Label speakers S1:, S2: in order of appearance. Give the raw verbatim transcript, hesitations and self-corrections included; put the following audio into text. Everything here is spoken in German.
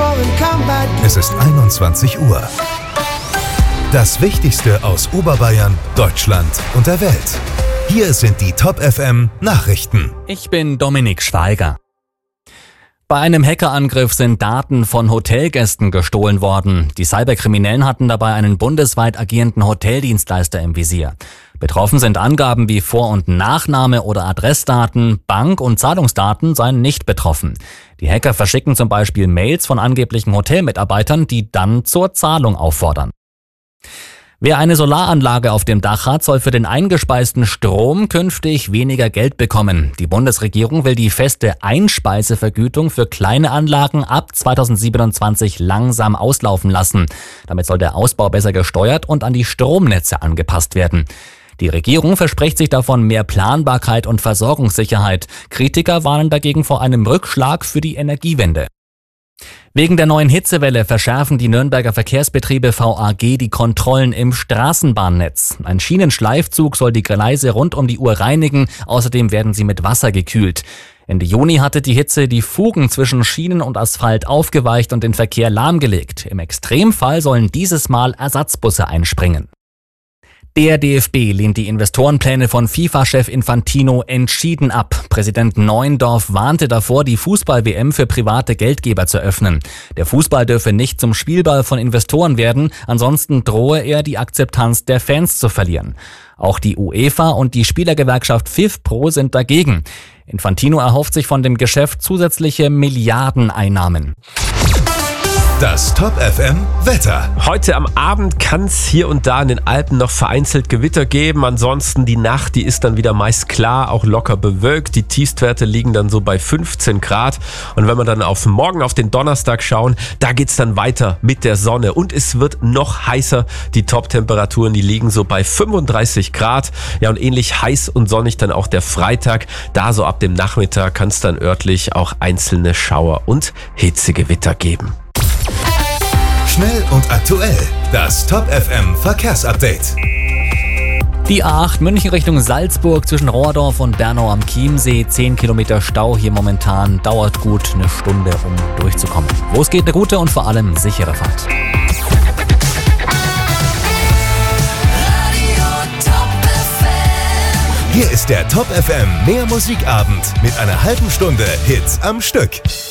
S1: Es ist einundzwanzig Uhr. Das Wichtigste aus Oberbayern, Deutschland und der Welt. Hier sind die Top F M Nachrichten.
S2: Ich bin Dominik Schweiger. Bei einem Hackerangriff sind Daten von Hotelgästen gestohlen worden. Die Cyberkriminellen hatten dabei einen bundesweit agierenden Hoteldienstleister im Visier. Betroffen sind Angaben wie Vor- und Nachname oder Adressdaten, Bank- und Zahlungsdaten seien nicht betroffen. Die Hacker verschicken zum Beispiel Mails von angeblichen Hotelmitarbeitern, die dann zur Zahlung auffordern. Wer eine Solaranlage auf dem Dach hat, soll für den eingespeisten Strom künftig weniger Geld bekommen. Die Bundesregierung will die feste Einspeisevergütung für kleine Anlagen ab zweitausendsiebenundzwanzig langsam auslaufen lassen. Damit soll der Ausbau besser gesteuert und an die Stromnetze angepasst werden. Die Regierung verspricht sich davon mehr Planbarkeit und Versorgungssicherheit. Kritiker warnen dagegen vor einem Rückschlag für die Energiewende. Wegen der neuen Hitzewelle verschärfen die Nürnberger Verkehrsbetriebe V A G die Kontrollen im Straßenbahnnetz. Ein Schienenschleifzug soll die Gleise rund um die Uhr reinigen, außerdem werden sie mit Wasser gekühlt. Ende Juni hatte die Hitze die Fugen zwischen Schienen und Asphalt aufgeweicht und den Verkehr lahmgelegt. Im Extremfall sollen dieses Mal Ersatzbusse einspringen. Der D F B lehnt die Investorenpläne von FIFA-Chef Infantino entschieden ab. Präsident Neuendorf warnte davor, die Fußball-W M für private Geldgeber zu öffnen. Der Fußball dürfe nicht zum Spielball von Investoren werden, ansonsten drohe er, die Akzeptanz der Fans zu verlieren. Auch die UEFA und die Spielergewerkschaft FIFPro sind dagegen. Infantino erhofft sich von dem Geschäft zusätzliche Milliardeneinnahmen.
S1: Das Top F M Wetter.
S3: Heute am Abend kann es hier und da in den Alpen noch vereinzelt Gewitter geben. Ansonsten die Nacht, die ist dann wieder meist klar, auch locker bewölkt. Die Tiefstwerte liegen dann so bei fünfzehn Grad. Und wenn wir dann auf morgen, auf den Donnerstag schauen, da geht's dann weiter mit der Sonne. Und es wird noch heißer. Die Top-Temperaturen, die liegen so bei fünfunddreißig Grad. Ja, und ähnlich heiß und sonnig dann auch der Freitag. Da so ab dem Nachmittag kann es dann örtlich auch einzelne Schauer und Hitzegewitter geben.
S1: Schnell und aktuell. Das Top F M Verkehrsupdate.
S2: Die A acht München Richtung Salzburg zwischen Rohrdorf und Bernau am Chiemsee. zehn Kilometer Stau hier momentan. Dauert gut eine Stunde, um durchzukommen. Los geht eine gute und vor allem sichere Fahrt.
S1: Hier ist der Top F M Mehr Musikabend mit einer halben Stunde Hits am Stück.